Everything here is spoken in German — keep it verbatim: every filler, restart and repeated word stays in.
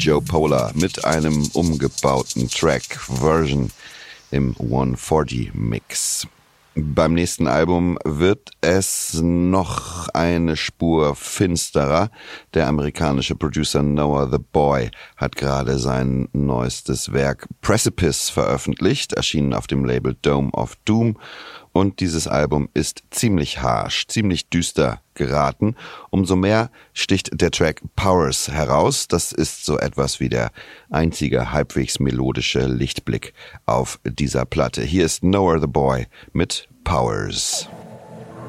Joe Polar mit einem umgebauten Track Version im one forty Mix. Beim nächsten Album wird es noch eine Spur finsterer. Der amerikanische Producer Noah the Boy hat gerade sein neuestes Werk Precipice veröffentlicht, erschienen auf dem Label Dome of Doom. Und dieses Album ist ziemlich harsh, ziemlich düster geraten. Umso mehr sticht der Track Powers heraus. Das ist so etwas wie der einzige halbwegs melodische Lichtblick auf dieser Platte. Hier ist Noah the Boy mit Powers.